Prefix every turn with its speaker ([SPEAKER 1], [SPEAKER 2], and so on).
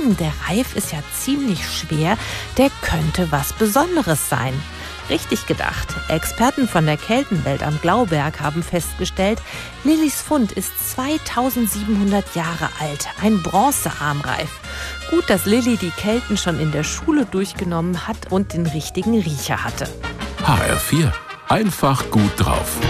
[SPEAKER 1] Der Reif ist ja ziemlich schwer, der könnte was Besonderes sein. Richtig gedacht. Experten von der Keltenwelt am Glauberg haben festgestellt, Lillys Fund ist 2700 Jahre alt, ein Bronzearmreif. Gut, dass Lilly die Kelten schon in der Schule durchgenommen hat und den richtigen Riecher hatte.
[SPEAKER 2] HR4. Einfach gut drauf.